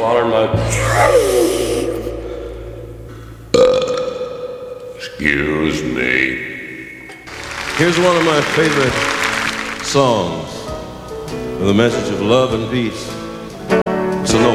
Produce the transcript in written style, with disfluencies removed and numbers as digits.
water my... Excuse me. Here's one of my favorite songs with a message of love and peace.